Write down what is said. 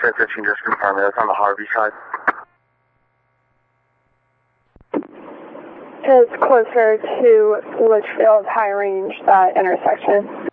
Transition, just confirm it. It's on the Harvey side. It's closer to Litchfield High Range, that intersection.